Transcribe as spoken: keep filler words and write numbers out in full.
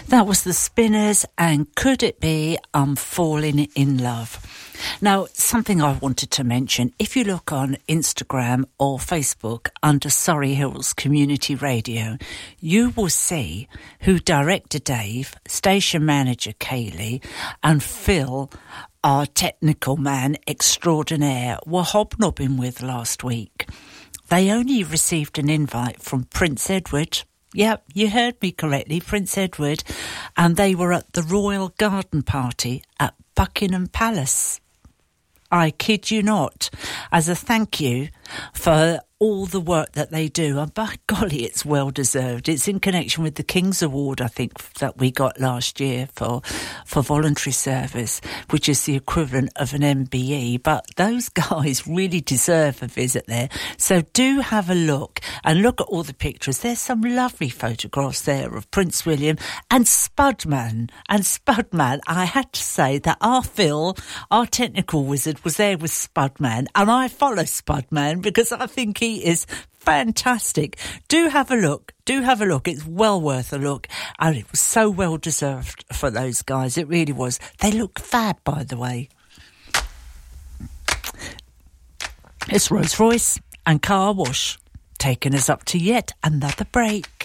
That was the Spinners, and Could It Be I'm Falling in Love. Now, something I wanted to mention, if you look on Instagram or Facebook under Surrey Hills Community Radio, you will see who Director Dave, Station Manager Kaylee and Phil, our technical man extraordinaire, were hobnobbing with last week. They only received an invite from Prince Edward. Yep, you heard me correctly, Prince Edward, and they were at the Royal Garden Party at Buckingham Palace. I kid you not, as a thank you for all the work that they do. And by golly, it's well deserved. It's in connection with the King's Award, I think, that we got last year for for voluntary service, which is the equivalent of an M B E. But those guys really deserve a visit there. So do have a look and look at all the pictures. There's some lovely photographs there of Prince William and Spudman. And Spudman, I had to say that our Phil, our technical wizard, was there with Spudman. And I follow Spudman because I think he is fantastic. Do have a look. Do have a look. It's well worth a look. And it was so well deserved for those guys. It really was. They look fab, by the way. It's Rolls Royce and Car Wash taking us up to yet another break.